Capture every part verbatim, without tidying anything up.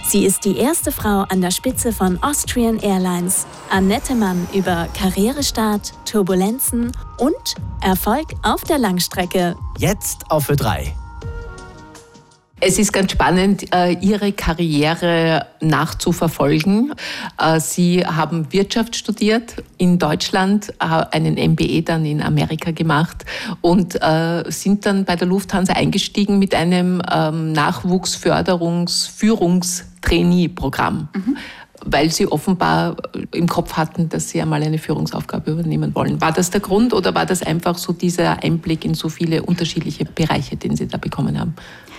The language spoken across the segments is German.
Sie ist die erste Frau an der Spitze von Austrian Airlines. Annette Mann über Karrierestart, Turbulenzen und Erfolg auf der Langstrecke. Jetzt auf Ö drei. Es ist ganz spannend, Ihre Karriere nachzuverfolgen. Sie haben Wirtschaft studiert in Deutschland, einen M B A dann in Amerika gemacht und sind dann bei der Lufthansa eingestiegen mit einem Nachwuchsförderungs-Führungstrainee-Programm. Mhm. Weil Sie offenbar im Kopf hatten, dass Sie einmal eine Führungsaufgabe übernehmen wollen. War das der Grund oder war das einfach so dieser Einblick in so viele unterschiedliche Bereiche, den Sie da bekommen haben?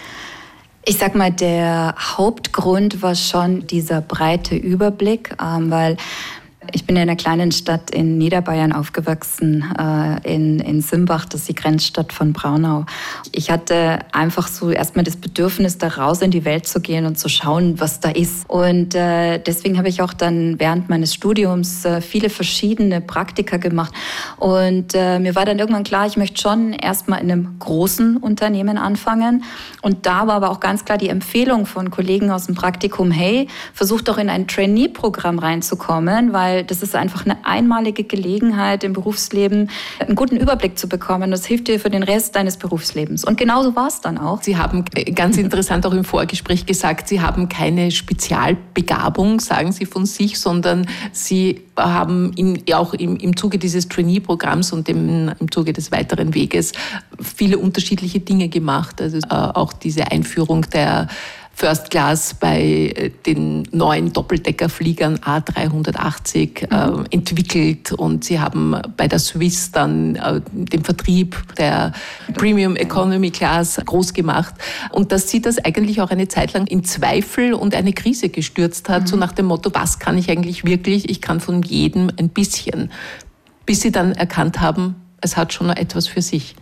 Ich sag mal, der Hauptgrund war schon dieser breite Überblick, ähm, weil ich bin in einer kleinen Stadt in Niederbayern aufgewachsen, äh, in, in Simbach, das ist die Grenzstadt von Braunau. Ich hatte einfach so erstmal das Bedürfnis, da raus in die Welt zu gehen und zu schauen, was da ist. Und äh, deswegen habe ich auch dann während meines Studiums äh, viele verschiedene Praktika gemacht. Und äh, mir war dann irgendwann klar, ich möchte schon erstmal in einem großen Unternehmen anfangen. Und da war aber auch ganz klar die Empfehlung von Kollegen aus dem Praktikum, hey, versuch doch in ein Trainee-Programm reinzukommen, weil das ist einfach eine einmalige Gelegenheit im Berufsleben, einen guten Überblick zu bekommen. Das hilft dir für den Rest deines Berufslebens. Und genauso war es dann auch. Sie haben ganz interessant auch im Vorgespräch gesagt, Sie haben keine Spezialbegabung, sagen Sie von sich, sondern Sie haben in, auch im, im Zuge dieses Trainee-Programms und dem, im Zuge des weiteren Weges viele unterschiedliche Dinge gemacht. Also äh, auch diese Einführung der First Class bei den neuen Doppeldeckerfliegern A dreihundertachtzig mhm. äh, entwickelt und Sie haben bei der Swiss dann äh, den Vertrieb der Premium Economy Class groß gemacht und dass Sie das eigentlich auch eine Zeit lang in Zweifel und eine Krise gestürzt hat, mhm. so nach dem Motto, was kann ich eigentlich wirklich? Ich kann von jedem ein bisschen, bis Sie dann erkannt haben, es hat schon noch etwas für sich.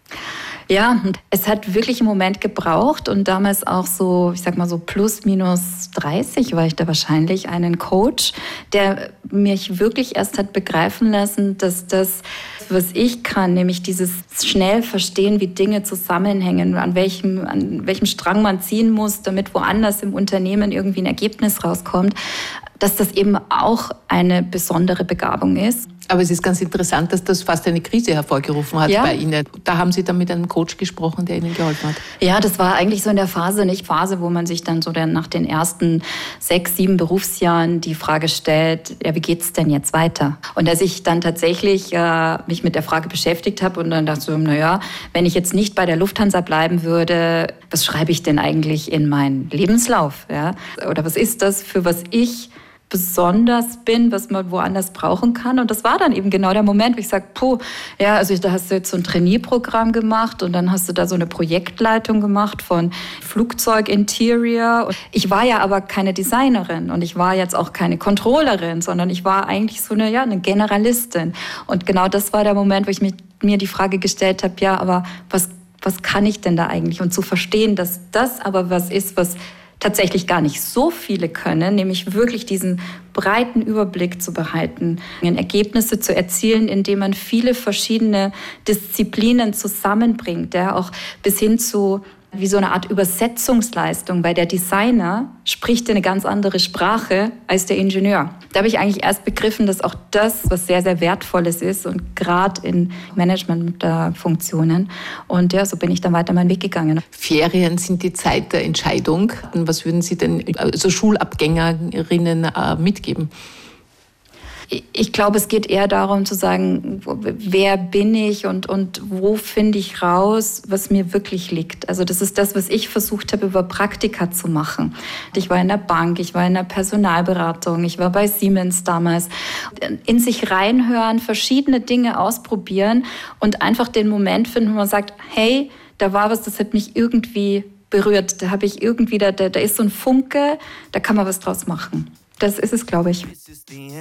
Ja, es hat wirklich einen Moment gebraucht und damals auch so, ich sag mal so plus minus dreißig war ich da wahrscheinlich, einen Coach, der mich wirklich erst hat begreifen lassen, dass das, was ich kann, nämlich dieses schnell verstehen, wie Dinge zusammenhängen, an welchem, an welchem Strang man ziehen muss, damit woanders im Unternehmen irgendwie ein Ergebnis rauskommt, dass das eben auch eine besondere Begabung ist. Aber es ist ganz interessant, dass das fast eine Krise hervorgerufen hat ja. bei Ihnen. Da haben Sie dann mit einem Coach gesprochen, der Ihnen geholfen hat. Ja, das war eigentlich so in der Phase, nicht Phase, wo man sich dann so dann nach den ersten sechs, sieben Berufsjahren die Frage stellt, ja, wie geht's denn jetzt weiter? Und dass ich dann tatsächlich äh, mich mit der Frage beschäftigt habe und dann dachte so, naja, wenn ich jetzt nicht bei der Lufthansa bleiben würde, was schreibe ich denn eigentlich in meinen Lebenslauf? Ja? Oder was ist das, für was ich besonders bin, was man woanders brauchen kann. Und das war dann eben genau der Moment, wo ich sage, puh, ja, also da hast du jetzt so ein Trainee-Programm gemacht und dann hast du da so eine Projektleitung gemacht von Flugzeug-Interior. Ich war ja aber keine Designerin und ich war jetzt auch keine Controllerin, sondern ich war eigentlich so eine, ja, eine Generalistin. Und genau das war der Moment, wo ich mich, mir die Frage gestellt habe, ja, aber was, was kann ich denn da eigentlich? Und zu verstehen, dass das aber was ist, was tatsächlich gar nicht so viele können, nämlich wirklich diesen breiten Überblick zu behalten, Ergebnisse zu erzielen, indem man viele verschiedene Disziplinen zusammenbringt, ja, auch bis hin zu wie so eine Art Übersetzungsleistung, weil der Designer spricht eine ganz andere Sprache als der Ingenieur. Da habe ich eigentlich erst begriffen, dass auch das was sehr, sehr Wertvolles ist und gerade in Managementfunktionen. Und ja, so bin ich dann weiter meinen Weg gegangen. Ferien sind die Zeit der Entscheidung. Was würden Sie denn also Schulabgängerinnen äh, mitgeben? Ich glaube, es geht eher darum zu sagen, wer bin ich und, und wo finde ich raus, was mir wirklich liegt. Also das ist das, was ich versucht habe, über Praktika zu machen. Ich war in der Bank, ich war in der Personalberatung, ich war bei Siemens damals. In sich reinhören, verschiedene Dinge ausprobieren und einfach den Moment finden, wo man sagt, hey, da war was, das hat mich irgendwie berührt. Da habe ich irgendwie, da, da ist so ein Funke, da kann man was draus machen. Das ist es, glaube ich.